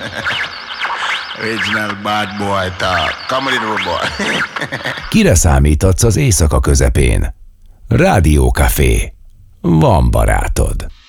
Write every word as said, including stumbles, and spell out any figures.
Original bad boy talk. Come on, little boy. Kire számíthatsz az éjszaka közepén? Rádió Café. Van barátod.